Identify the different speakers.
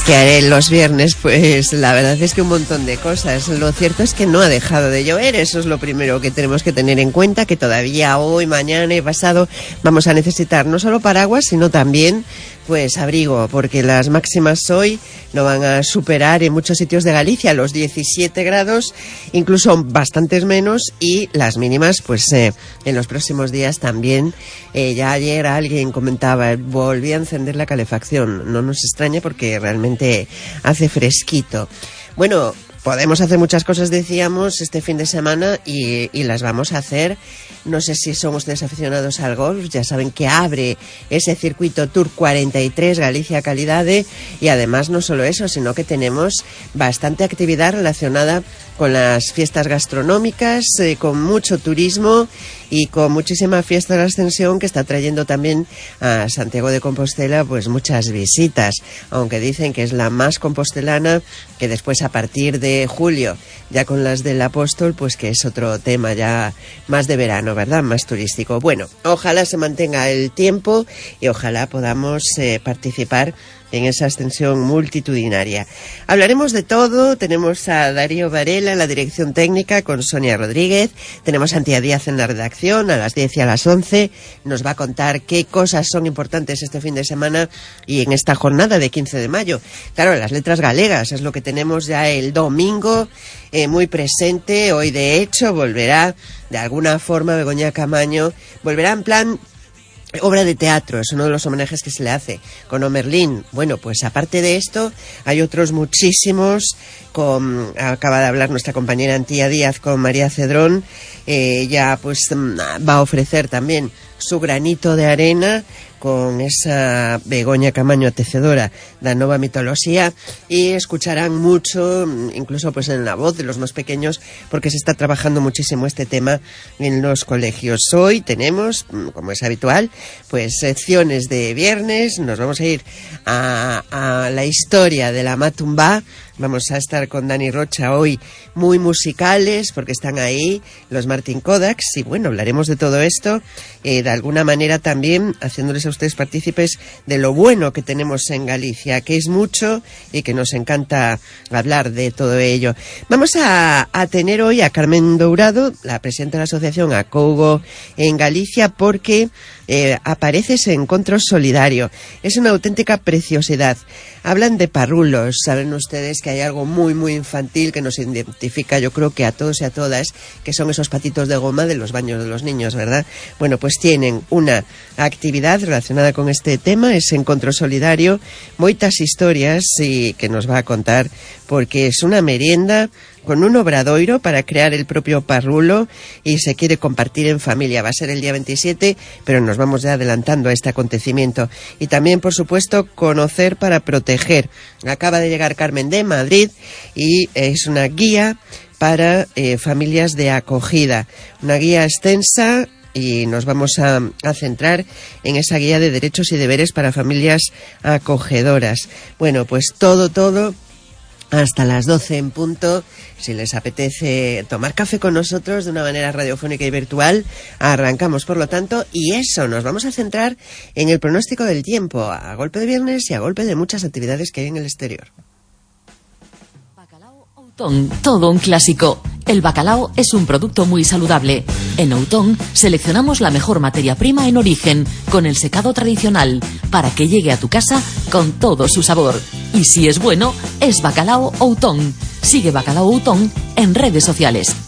Speaker 1: ¿Qué haré los viernes? Pues la verdad es que un montón de cosas. Lo cierto es que no ha dejado de llover, eso es lo primero que tenemos que tener en cuenta, que todavía hoy, mañana y pasado vamos a necesitar no solo paraguas, sino también pues abrigo, porque las máximas hoy no van a superar en muchos sitios de Galicia los 17 grados, incluso bastantes menos, y las mínimas pues en los próximos días también. Ya ayer alguien comentaba, volví a encender la calefacción, no nos extraña porque realmente hace fresquito. Bueno, podemos hacer muchas cosas, decíamos, este fin de semana y las vamos a hacer. No sé si son ustedes aficionados al golf, ya saben que abre ese circuito Tour 43 Galicia Calidade, y además no solo eso, sino que tenemos bastante actividad relacionada con las fiestas gastronómicas, con mucho turismo y con muchísima fiesta de la Ascensión, que está trayendo también a Santiago de Compostela pues muchas visitas, aunque dicen que es la más compostelana, que después a partir de julio, ya con las del Apóstol, pues que es otro tema ya más de verano, ¿verdad? Más turístico. Bueno, ojalá se mantenga el tiempo y ojalá podamos participar en esa ascensión multitudinaria. Hablaremos de todo. Tenemos a Darío Varela en la dirección técnica con Sonia Rodríguez. Tenemos a Antía Díaz en la redacción a las 10 y a las 11. Nos va a contar qué cosas son importantes este fin de semana y en esta jornada de 15 de mayo. Claro, las letras galegas es lo que tenemos ya el domingo muy presente. Hoy, de hecho, volverá de alguna forma Begoña Camaño. Volverá en plan obra de teatro, es uno de los homenajes que se le hace con Omerlín. Bueno, pues aparte de esto, hay otros muchísimos. Acaba de hablar nuestra compañera Antía Díaz con María Cedrón. Ella pues va a ofrecer también su granito de arena con esa Begoña Camaño tecedora da nova mitología, y escucharán mucho, incluso pues en la voz de los más pequeños, porque se está trabajando muchísimo este tema en los colegios. Hoy tenemos, como es habitual, pues secciones de viernes. Nos vamos a ir a la historia de la Matumbá. Vamos a estar con Dani Rocha hoy, muy musicales, porque están ahí los Martin Kodaks, y bueno, hablaremos de todo esto, de alguna manera también haciéndoles a ustedes partícipes de lo bueno que tenemos en Galicia, que es mucho y que nos encanta hablar de todo ello. Vamos a tener hoy a Carmen Dourado, la presidenta de la asociación Acougo en Galicia, porque aparece ese encuentro solidario. Es una auténtica preciosidad. Hablan de parrulos. Saben ustedes que hay algo muy, muy infantil que nos identifica, yo creo que a todos y a todas, que son esos patitos de goma de los baños de los niños, ¿verdad? Bueno, pues tienen una actividad relacionada con este tema, ese encuentro solidario, moitas historias y que nos va a contar, porque es una merienda con un obradoiro para crear el propio parrulo y se quiere compartir en familia. Va a ser el día 27, pero nos vamos ya adelantando a este acontecimiento. Y también, por supuesto, conocer para proteger. Acaba de llegar Carmen de Madrid y es una guía para familias de acogida. Una guía extensa, y nos vamos a centrar en esa guía de derechos y deberes para familias acogedoras. Bueno, pues todo hasta las 12 en punto. Si les apetece tomar café con nosotros de una manera radiofónica y virtual, arrancamos, por lo tanto, y eso, nos vamos a centrar en el pronóstico del tiempo, a golpe de viernes y a golpe de muchas actividades que hay en el exterior.
Speaker 2: Bacalao Outón, todo un clásico. El bacalao es un producto muy saludable. En Outón seleccionamos la mejor materia prima en origen, con el secado tradicional, para que llegue a tu casa con todo su sabor. Y si es bueno, es Bacalao Outón. Sigue Bacalao Outón en redes sociales.